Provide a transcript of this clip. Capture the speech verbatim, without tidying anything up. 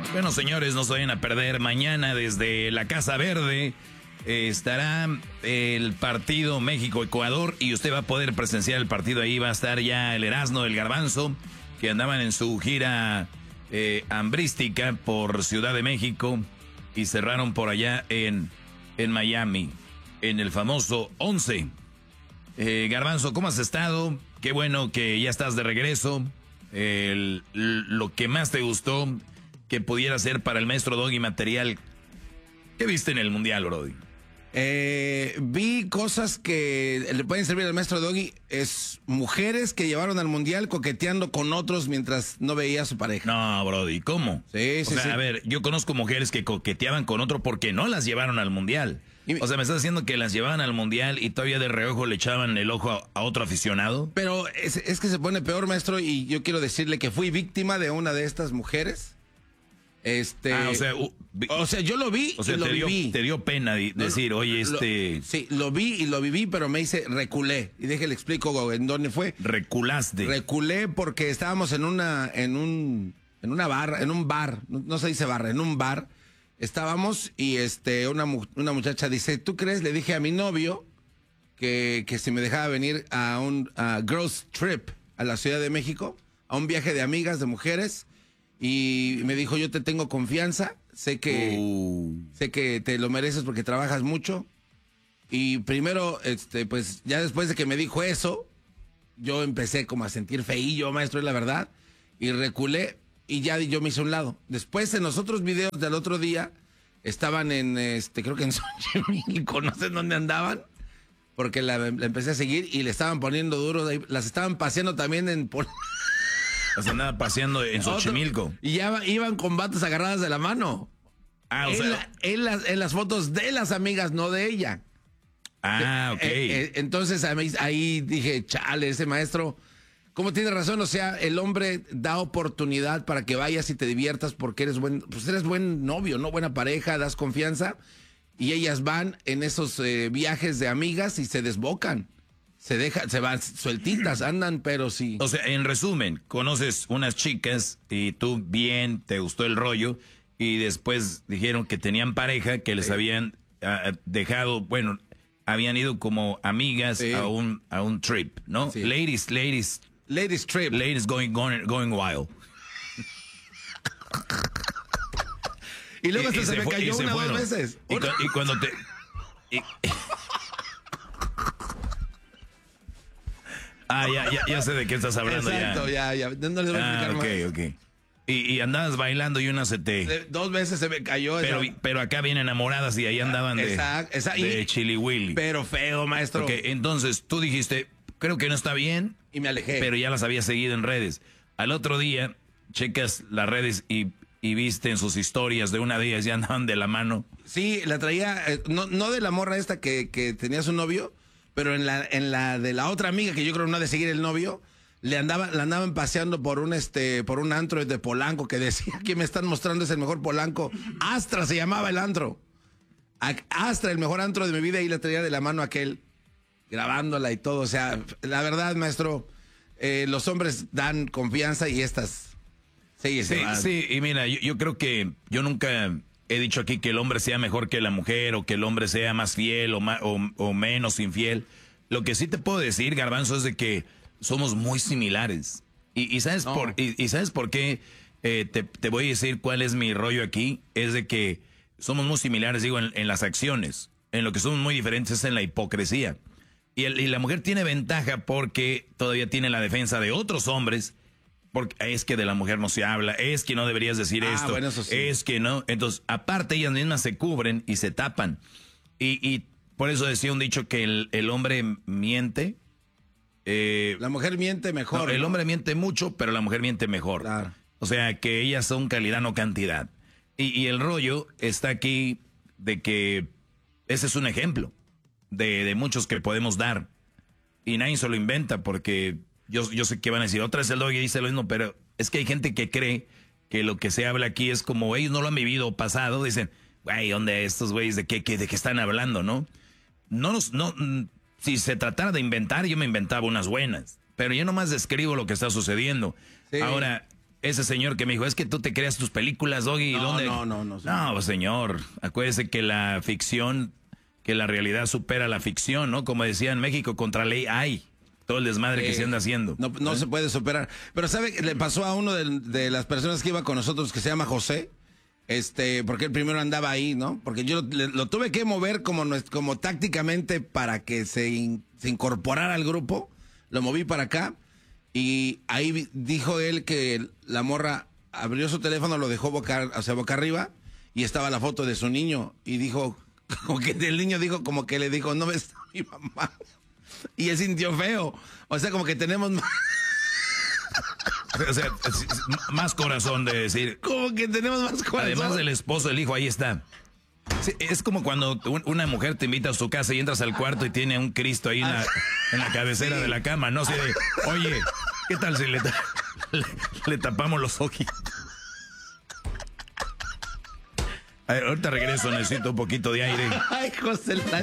Bueno, señores, no se vayan a perder. Mañana desde la Casa Verde eh, estará el partido México-Ecuador y usted va a poder presenciar el partido. Ahí va a estar ya el Erasmo, el Garbanzo, que andaban en su gira eh, hambrística por Ciudad de México y cerraron por allá en, en Miami, en el famoso once. Eh, Garbanzo, ¿cómo has estado? Qué bueno que ya estás de regreso. El, lo que más te gustó que pudiera ser para el maestro Doggy material. ¿Qué viste en el mundial, Brody? Eh, vi cosas que le pueden servir al maestro Doggy. Es mujeres que llevaron al mundial coqueteando con otros mientras no veía a su pareja. No, Brody, ¿cómo? Sí, sí, o sea, sí. A ver, yo conozco mujeres que coqueteaban con otro porque no las llevaron al mundial. O sea, ¿me estás diciendo que las llevaban al mundial y todavía de reojo le echaban el ojo a, a otro aficionado? Pero es, es que se pone peor, maestro, y yo quiero decirle que fui víctima de una de estas mujeres. Este, ah, o sea, uh, o sea, yo lo vi o sea, y lo te dio, viví. Te dio pena de, decir, oye, este... Lo, sí, lo vi y lo viví, pero me hice, reculé. Y déjale explico en dónde fue. Reculaste. Reculé porque estábamos en una, en un, en una barra, en un bar, no, no se dice barra, en un bar. Estábamos y este, una, una muchacha dice, ¿tú crees? Le dije a mi novio que, que si me dejaba venir a un a girls trip a la Ciudad de México, a un viaje de amigas, de mujeres. Y me dijo, yo te tengo confianza, sé que uh. sé que te lo mereces porque trabajas mucho. Y primero, este, pues ya después de que me dijo eso, yo empecé como a sentir feillo, maestro, es la verdad. Y reculé y ya yo me hice a un lado. Después en los otros videos del otro día, estaban en, este, creo que en Xochimilco, no sé en dónde andaban. Porque la, la empecé a seguir y le estaban poniendo duro, las estaban paseando también en... Las andaba paseando en Xochimilco. Otro, y ya iban con batas agarradas de la mano. Ah, o en, sea, la, en, las, en las fotos de las amigas, no de ella. Ah, ok. Eh, eh, entonces ahí dije, chale, ese maestro, ¿cómo tiene razón? O sea, el hombre da oportunidad para que vayas y te diviertas porque eres buen, pues eres buen novio, ¿no? Buena pareja, das confianza. Y ellas van en esos eh, viajes de amigas y se desbocan. Se dejan, se van sueltitas, andan, pero sí. O sea, en resumen, conoces unas chicas y tú bien, te gustó el rollo y después dijeron que tenían pareja, que les sí. habían uh, dejado, bueno, habían ido como amigas sí. a un a un trip, ¿no? Sí. Ladies, ladies. Ladies trip. Ladies going, going, going wild. Y luego y, se, y se, se me fue, cayó una o dos veces. Y, cu y cuando te... Y, Ah, ya, ya, ya sé de qué estás hablando. Exacto, ya, ya. ya. No les voy a explicar ah, okay, más. ok, y, y andabas bailando y una se te... De, dos veces se me cayó. Pero, pero acá vienen enamoradas y ahí andaban de, exacto, exacto. de chili willy. Pero feo, maestro. Ok, entonces tú dijiste, creo que no está bien. Y me alejé. Pero ya las había seguido en redes. Al otro día, checas las redes y, y viste en sus historias de una de ellas, ya andaban de la mano. Sí, la traía, eh, no, no de la morra esta que, que tenía su novio, pero en la, en la de la otra amiga que yo creo no ha de seguir el novio, le andaba, la andaban paseando por un este, por un antro de Polanco que decía que me están mostrando es el mejor Polanco. Astra se llamaba el antro. Astra, el mejor antro de mi vida, y la traía de la mano aquel, grabándola y todo. O sea, la verdad, maestro, eh, los hombres dan confianza y estas sí, sí, sí, y mira, yo, yo creo que yo nunca he dicho aquí que el hombre sea mejor que la mujer o que el hombre sea más fiel o, más, o, o menos infiel. Lo que sí te puedo decir, Garbanzo, es de que somos muy similares. Y, y, ¿sabes, no. por, y, y ¿sabes por qué? Eh, te, te voy a decir cuál es mi rollo aquí. Es de que somos muy similares, digo, en, en las acciones. En lo que somos muy diferentes es en la hipocresía. Y, el, y la mujer tiene ventaja porque todavía tiene la defensa de otros hombres. Porque es que de la mujer no se habla, es que no deberías decir ah, esto, bueno, eso sí. es que no. Entonces, aparte, ellas mismas se cubren y se tapan. Y, y por eso decía un dicho que el, el hombre miente. Eh, la mujer miente mejor. No, el ¿no? hombre miente mucho, pero la mujer miente mejor. Claro. O sea, que ellas son calidad, no cantidad. Y, y el rollo está aquí de que ese es un ejemplo de, de muchos que podemos dar. Y nadie se lo inventa porque... Yo, yo sé que van a decir, otra vez el Doggy dice lo mismo, pero es que hay gente que cree que lo que se habla aquí es como ellos no lo han vivido o pasado. Dicen, güey, ¿dónde estos güeyes de qué, qué, de qué están hablando, no? No nos, no, si se tratara de inventar, yo me inventaba unas buenas, pero yo nomás describo lo que está sucediendo. Sí. Ahora, ese señor que me dijo, es que tú te creas tus películas, Doggy. No, ¿Dónde? no, no, no. Señor. No, señor, acuérdese que la ficción, que la realidad supera la ficción, ¿no? Como decía en México, contra ley hay. Todo el desmadre eh, que se anda haciendo. No, no ¿eh? se puede superar. Pero ¿sabe qué le pasó a uno de, de las personas que iba con nosotros, que se llama José? Este, porque él primero andaba ahí, ¿no? Porque yo lo, lo tuve que mover como, como tácticamente para que se, in, se incorporara al grupo. Lo moví para acá. Y ahí dijo él que la morra abrió su teléfono, lo dejó boca, o sea, boca arriba, y estaba la foto de su niño. Y dijo, como que el niño dijo, como que le dijo, no ves a mi mamá. Y él sintió feo. O sea, como que tenemos más... O sea, más corazón de decir. Como que tenemos más corazón. Además del esposo, el hijo, ahí está. Sí, es como cuando una mujer te invita a su casa y entras al cuarto y tiene un Cristo ahí en la, en la cabecera sí. de la cama, ¿no? Así de, oye, ¿qué tal si le, le, le tapamos los ojitos? A ver, ahorita regreso, necesito un poquito de aire. Ay, José.